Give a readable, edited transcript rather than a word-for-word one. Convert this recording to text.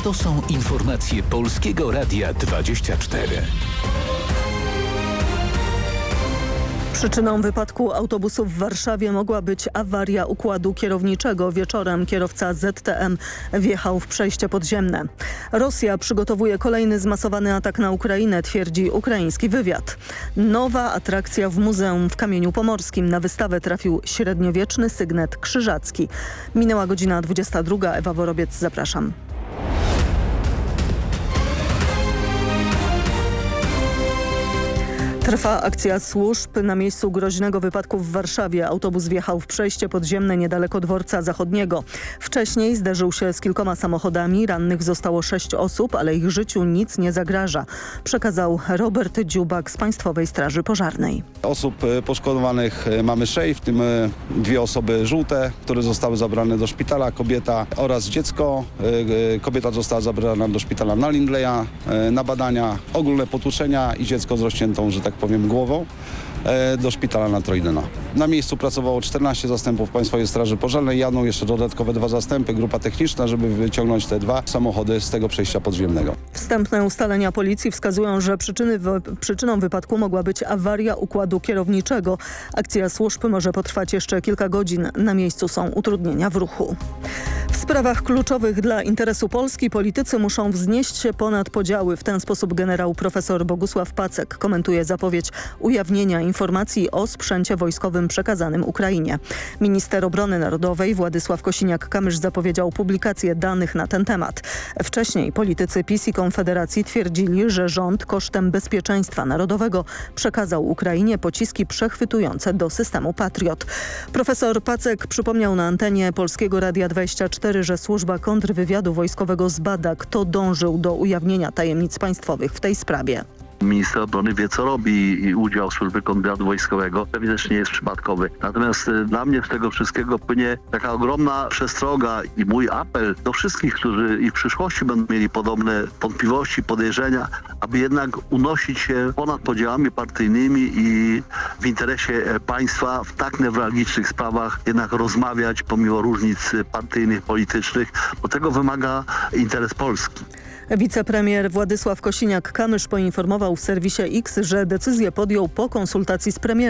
To są informacje Polskiego Radia 24. Przyczyną wypadku autobusu w Warszawie mogła być awaria układu kierowniczego. Wieczorem kierowca ZTM wjechał w przejście podziemne. Rosja przygotowuje kolejny zmasowany atak na Ukrainę, twierdzi ukraiński wywiad. Nowa atrakcja w muzeum w Kamieniu Pomorskim. Na wystawę trafił średniowieczny sygnet krzyżacki. Minęła godzina 22. Ewa Worobiec, zapraszam. Trwa akcja służb. Na miejscu groźnego wypadku w Warszawie autobus wjechał w przejście podziemne niedaleko dworca zachodniego. Wcześniej zderzył się z kilkoma samochodami. Rannych zostało 6 osób, ale ich życiu nic nie zagraża. Przekazał Robert Dziubak z Państwowej Straży Pożarnej. Osób poszkodowanych mamy 6, w tym 2 osoby żółte, które zostały zabrane do szpitala, kobieta oraz dziecko. Kobieta została zabrana do szpitala na Lindleya na badania, ogólne potłuczenia i dziecko z rozciętą, że tak powiem, głową do szpitala na Trojdena. Na miejscu pracowało 14 zastępów Państwowej Straży Pożarnej. Jadą jeszcze dodatkowe 2 zastępy, grupa techniczna, żeby wyciągnąć te 2 samochody z tego przejścia podziemnego. Wstępne ustalenia policji wskazują, że przyczyną wypadku mogła być awaria układu kierowniczego. Akcja służb może potrwać jeszcze kilka godzin. Na miejscu są utrudnienia w ruchu. W sprawach kluczowych dla interesu Polski politycy muszą wznieść się ponad podziały. W ten sposób generał profesor Bogusław Pacek komentuje zapowiedź ujawnienia informacji o sprzęcie wojskowym przekazanym Ukrainie. Minister Obrony Narodowej Władysław Kosiniak-Kamysz zapowiedział publikację danych na ten temat. Wcześniej politycy PiS i Konfederacji twierdzili, że rząd kosztem bezpieczeństwa narodowego przekazał Ukrainie pociski przechwytujące do systemu Patriot. Profesor Pacek przypomniał na antenie Polskiego Radia 24, że służba kontrwywiadu wojskowego zbada, kto dążył do ujawnienia tajemnic państwowych w tej sprawie. Minister obrony wie, co robi i udział służby kontrwywiadu wojskowego pewnie też nie jest przypadkowy. Natomiast dla mnie z tego wszystkiego płynie taka ogromna przestroga i mój apel do wszystkich, którzy i w przyszłości będą mieli podobne wątpliwości, podejrzenia, aby jednak unosić się ponad podziałami partyjnymi i w interesie państwa w tak newralgicznych sprawach jednak rozmawiać pomimo różnic partyjnych, politycznych, bo tego wymaga interes Polski. Wicepremier Władysław Kosiniak-Kamysz poinformował w serwisie X, że decyzję podjął po konsultacji z premierem.